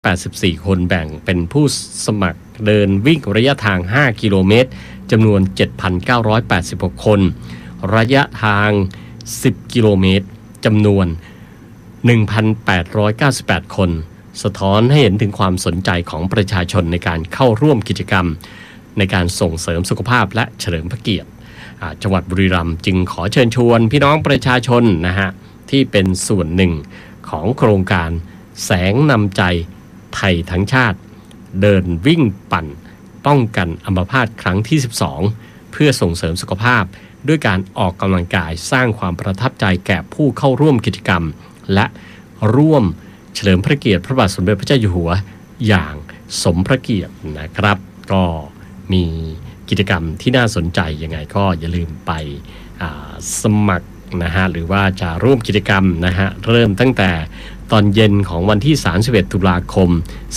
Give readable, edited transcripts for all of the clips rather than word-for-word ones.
84 คนแบ่งเป็นผู้สมัครเดินวิ่งระยะทาง 5 กิโลเมตรจำนวน 7,986 คน ระยะทาง 10 กิโลเมตรจำนวน 1,898 คนสะท้อนให้เห็นถึงความสนใจของประชาชนในการเข้าร่วมกิจกรรมในการส่งเสริมสุขภาพและเฉลิมพระเกียรติจังหวัดบุรีรัมย์จึงขอเชิญชวนพี่น้องประชาชนนะฮะที่เป็นส่วนหนึ่งของโครงการแสงนำใจไทยทั้งชาติเดินวิ่งปั่นป้องกันอัมพาตครั้งที่ 12 เพื่อส่งเสริมสุขภาพด้วยการออกกำลังกายสร้างความประทับใจแก่ผู้เข้าร่วมกิจกรรมและร่วมเฉลิมพระเกียรติพระบาทสมเด็จพระเจ้าอยู่หัวอย่างสมพระเกียรตินะครับก็มีกิจกรรมที่น่าสนใจยังไงก็อย่าลืมไปสมัครนะฮะหรือว่าจะร่วมกิจกรรมนะฮะเริ่มตั้งแต่ตอนเย็นของวันที่31ตุลาคม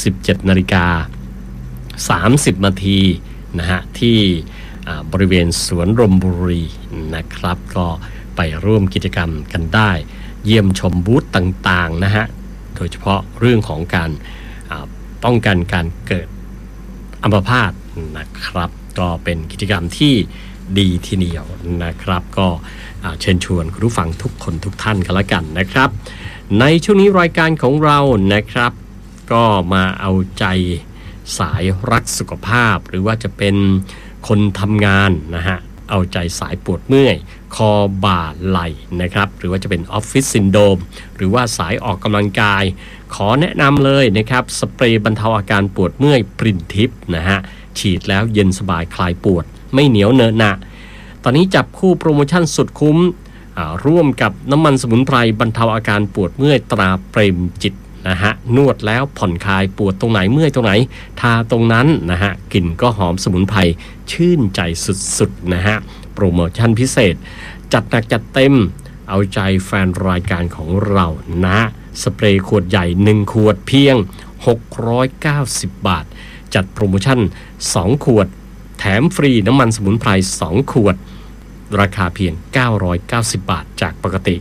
17:30 นาทีนะฮะที่บริเวณสวนรมบุรีนะครับก็ไปร่วมกิจกรรมกันได้เยี่ยมชมบูธต่างๆนะฮะโดยเฉพาะเรื่องของการป้องกันการเกิดอัมพาตนะครับก็เป็นกิจกรรมที่ดีทีเดียวนะครับก็เชิญชวนคุณผู้ฟังทุกคนทุกท่านกันละกันนะครับในช่วงนี้รายการของเรานะครับก็มาเอาใจสายรักสุขภาพหรือว่าจะเป็นคนทำงานนะฮะเอาใจสายปวดเมื่อยคอบ่าไหล่นะครับหรือว่าจะเป็นออฟฟิศซินโดรมหรือว่าสายออกกำลังกายขอแนะนำเลยนะครับสเปรย์บรรเทาอาการปวดเมื่อยปรินทิปนะฮะฉีดแล้วเย็นสบายคลายปวดไม่เหนียวเนอะหนะตอนนี้จับคู่โปรโมชั่นสุดคุ้มร่วมกับน้ำมันสมุนไพรบรรเทาอาการปวดเมื่อยตราเปรมจิตนะฮะนวดแล้วผ่อนคลายปวดตรงไหนเมื่อยตรงไหนทาตรงนั้นนะฮะกลิ่นก็หอมสมุนไพรชื่นใจสุดๆนะฮะโปรโมชั่นพิเศษจัดหนักจัดเต็มเอาใจแฟนรายการของเรานะสเปรย์ขวดใหญ่1ขวดเพียง690 บาทจัดโปรโมชั่น2ขวดแถมฟรีน้ำมันสมุนไพร2ขวดราคาเพียง990 บาทจากปกติ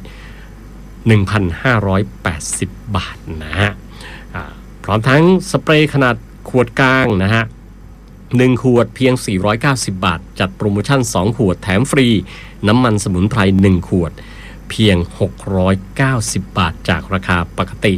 1,580 บาทนะฮะพร้อมทั้งสเปรย์ขนาดขวดกลางนะฮะ1ขวดเพียง490 บาทจัดโปรโมชั่น2ขวดแถมฟรีน้ำมันสมุนไพร1ขวดเพียง690 บาทจากราคาปกติ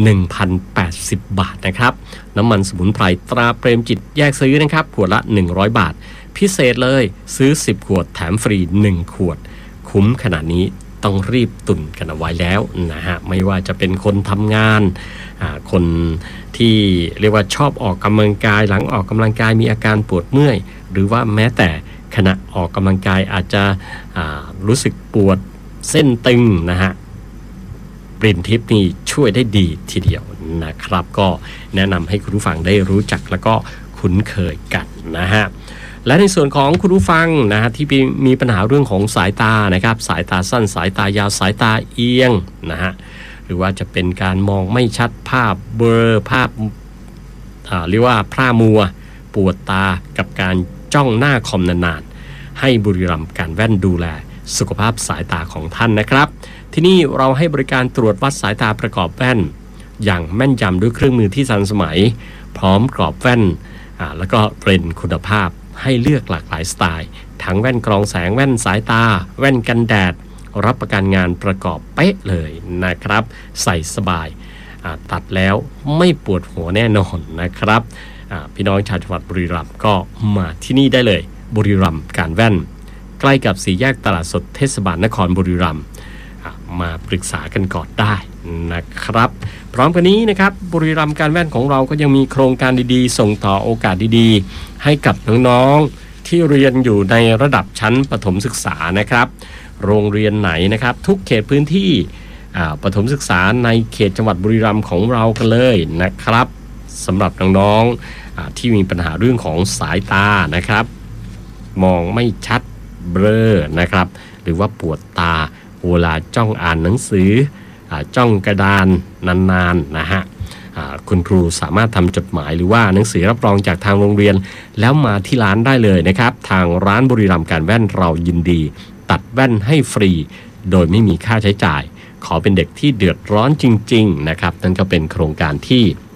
1,080 บาทนะครับน้ำมันสมุนไพรตราเปรมจิตแยกซื้อนะครับขวดละ100 บาทพิเศษเลยซื้อ10ขวดแถมฟรี1ขวดคุ้มขนาดนี้ต้องรีบตุนกันเอาไว้แล้วนะฮะไม่ว่าจะเป็นคนทำงานคนที่เรียกว่าชอบออกกำลังกายหลังออกกำลังกายมีอาการปวดเมื่อยหรือว่าแม้แต่ขณะออกกำลังกายอาจจะรู้สึกปวดเส้นตึงนะฮะปรินทิปนี่ช่วยได้ดีทีเดียวนะครับก็แนะนำให้คุณผู้ฟังได้รู้จักแล้วก็คุ้นเคยกันนะฮะและในส่วนของคุณผู้ฟังนะฮะที่มีปัญหาเรื่องของสายตานะครับสายตาสั้นสายตายาวสายตาเอียงนะฮะหรือว่าจะเป็นการมองไม่ชัดภาพเบลอภาพเรียกว่าพร่ามัวปวดตากับการจ้องหน้าคอมนานๆให้บุรีรัมย์การแว่นดูแลสุขภาพสายตาของท่านนะครับที่นี่เราให้บริการตรวจวัดสายตาประกอบแว่นอย่างแม่นยำด้วยเครื่องมือที่ทันสมัยพร้อมกรอบแว่นแล้วก็เลนส์คุณภาพให้เลือกหลากหลายสไตล์ทั้งแว่นกรองแสงแว่นสายตาแว่นกันแดดรับประกันงานประกอบเป๊ะเลยนะครับใส่สบายตัดแล้วไม่ปวดหัวแน่นอนนะครับพี่น้องชาวจังหวัดบุรีรัมย์ก็มาที่นี่ได้เลยบุรีรัมย์การแว่นใกล้กับสี่แยกตลาดสดเทศบาลนครบุรีรัมย์มาปรึกษากันก่อนได้นะครับพร้อมกันนี้นะครับบุรีรัมย์การแว่นของเราก็ยังมีโครงการดีๆส่งต่อโอกาสดีๆให้กับน้องๆที่เรียนอยู่ในระดับชั้นประถมศึกษานะครับโรงเรียนไหนนะครับทุกเขตพื้นที่ประถมศึกษาในเขตจังหวัดบุรีรัมย์ของเรากันเลยนะครับสำหรับน้องๆที่มีปัญหาเรื่องของสายตานะครับมองไม่ชัดเบลอนะครับหรือว่าปวดตาเวลาจ้องอ่านหนังสือจ้องกระดานนานๆนะฮะคุณครูสามารถทำจดหมายหรือว่าหนังสือรับรองจากทางโรงเรียนแล้วมาที่ร้านได้เลยนะครับทางร้านบุรีรัมย์การแว่นเรายินดีตัดแว่นให้ฟรีโดยไม่มีค่าใช้จ่ายขอเป็นเด็กที่เดือดร้อนจริงๆนะครับนั่นก็เป็นโครงการที่